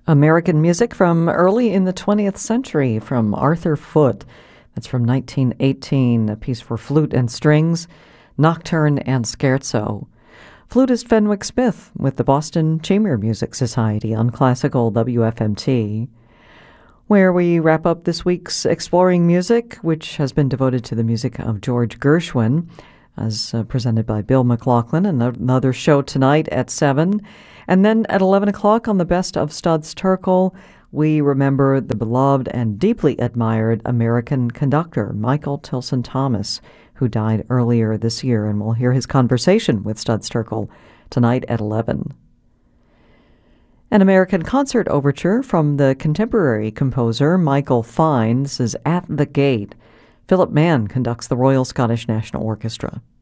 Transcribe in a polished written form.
American music from early in the 20th century from Arthur Foote. That's from 1918, a piece for flute and strings, Nocturne and Scherzo. Flutist Fenwick Smith with the Boston Chamber Music Society on classical WFMT, where we wrap up this week's Exploring Music, which has been devoted to the music of George Gershwin, as presented by Bill McLaughlin. Another show tonight at 7. And then at 11 o'clock on the Best of Studs Terkel, we remember the beloved and deeply admired American conductor, Michael Tilson Thomas, who died earlier this year. And we'll hear his conversation with Studs Terkel tonight at 11. An American Concert Overture from the contemporary composer Michael Fine. This is At the Gate. Philip Mann conducts the Royal Scottish National Orchestra.